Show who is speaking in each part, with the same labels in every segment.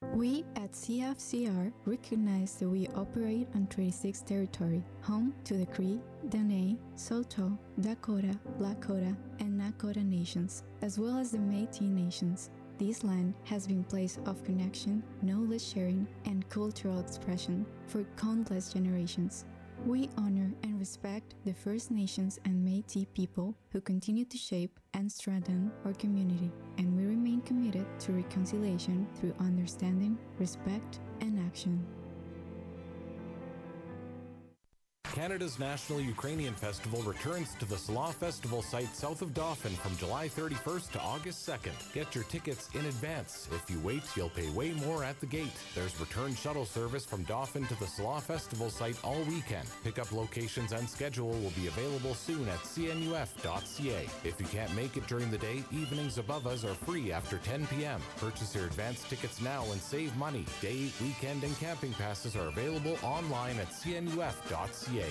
Speaker 1: We at CFCR recognize that we operate on Treaty 6 territory, home to the Cree, Dene, Saulteaux, Dakota, Lakota, and Nakota nations, as well as the Métis nations. This land has been a place of connection, knowledge sharing, and cultural expression for countless generations. We honor and respect the First Nations and Métis people who continue to shape and strengthen our community, and we remain committed to reconciliation through understanding, respect, and action.
Speaker 2: Canada's National Ukrainian Festival returns to the Salah Festival site south of Dauphin from July 31st to August 2nd. Get your tickets in advance. If you wait, you'll pay way more at the gate. There's return shuttle service from Dauphin to the Salah Festival site all weekend. Pickup locations and schedule will be available soon at cnuf.ca. If you can't make it during the day, evenings above us are free after 10 p.m. Purchase your advance tickets now and save money. Day, weekend, and camping passes are available online at cnuf.ca.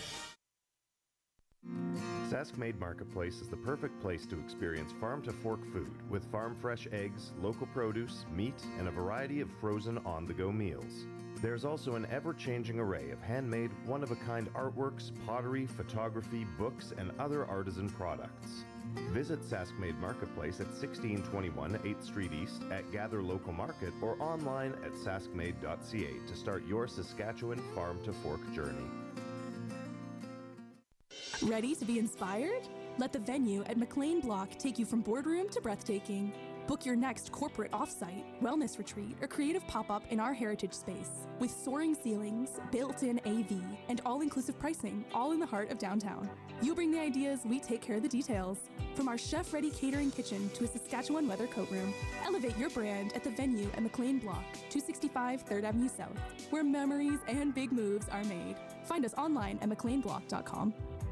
Speaker 3: Sask Made Marketplace is the perfect place to experience farm-to-fork food with farm-fresh eggs, local produce, meat, and a variety of frozen on-the-go meals. There's also an ever-changing array of handmade, one-of-a-kind artworks, pottery, photography, books, and other artisan products. Visit Sask Made Marketplace at 1621 8th Street East at Gather Local Market or online at saskmade.ca to start your Saskatchewan farm-to-fork journey.
Speaker 4: Ready to be inspired? Let the venue at McLean Block take you from boardroom to breathtaking. Book your next corporate offsite, wellness retreat, or creative pop-up in our heritage space. With soaring ceilings, built-in AV, and all-inclusive pricing, all in the heart of downtown. You bring the ideas, we take care of the details. From our chef-ready catering kitchen to a Saskatchewan weather coat room, elevate your brand at the venue at McLean Block, 265 3rd Avenue South, where memories and big moves are made. Find us online at mcleanblock.com.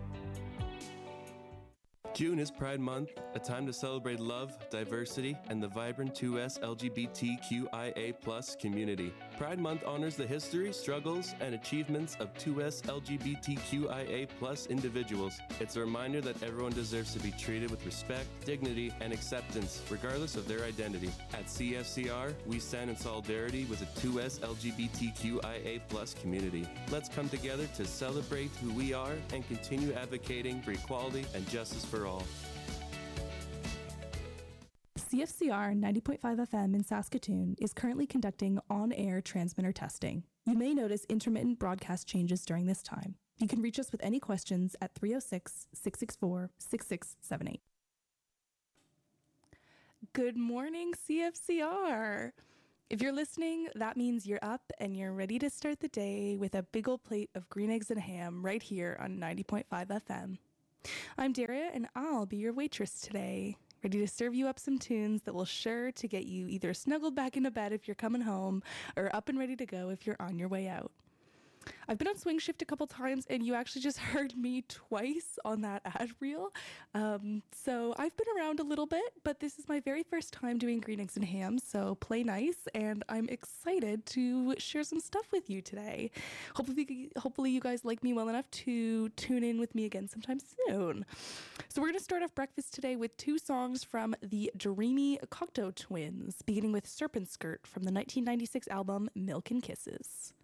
Speaker 5: June is Pride Month, a time to celebrate love, diversity, and the vibrant 2S LGBTQIA+ community. Pride Month honors the history, struggles, and achievements of 2S LGBTQIA+ individuals. It's a reminder that everyone deserves to be treated with respect, dignity, and acceptance, regardless of their identity. At CFCR, we stand in solidarity with the 2S LGBTQIA+ community. Let's come together to celebrate who we are and continue advocating for equality and justice for all.
Speaker 4: CFCR 90.5 FM in Saskatoon is currently conducting on-air transmitter testing. You may notice intermittent broadcast changes during this time. You can reach us with any questions at 306-664-6678. Good morning, CFCR. If you're listening, that means you're up and you're ready to start the day with a big old plate of green eggs and ham right here on 90.5 FM. I'm Daria, and I'll be your waitress today, ready to serve you up some tunes that will sure to get you either snuggled back into bed if you're coming home or up and ready to go if you're on your way out. I've been on Swing Shift a couple times, and you actually just heard me twice on that ad reel. So I've been around a little bit, but this is my very first time doing green eggs and ham, so play nice, and I'm excited to share some stuff with you today. Hopefully you guys like me well enough to tune in with me again sometime soon. So we're going to start off breakfast today with two songs from the Dreamy Cocteau Twins, beginning with Serpent Skirt from the 1996 album Milk and Kisses.